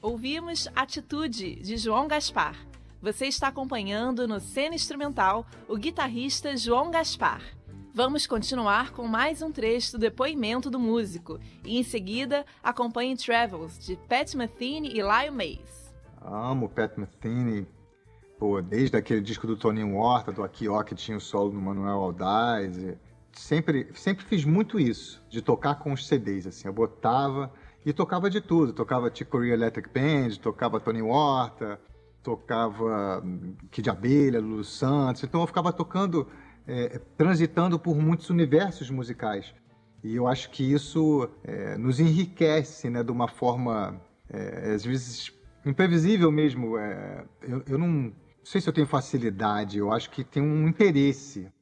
ouvimos Atitude, de João Gaspar. Você está acompanhando no Cena Instrumental o guitarrista João Gaspar. Vamos continuar com mais um trecho do depoimento do músico e, em seguida, acompanhe Travels, de Pat Metheny e Lyle Mays. Amo Pat Metheny. Pô, desde aquele disco do Toninho Horta, do Aqui Ó, que tinha o solo no Manuel Aldaz. Sempre fiz muito isso, de tocar com os CDs, assim. Eu botava e tocava de tudo. Tocava Chick Corea Electric Band, tocava Toninho Horta, tocava Kid de Abelha, Lulu Santos. Então eu ficava tocando, transitando por muitos universos musicais. E eu acho que isso nos enriquece, né, de uma forma, às vezes, imprevisível mesmo. Eu não sei se eu tenho facilidade, eu acho que tem um interesse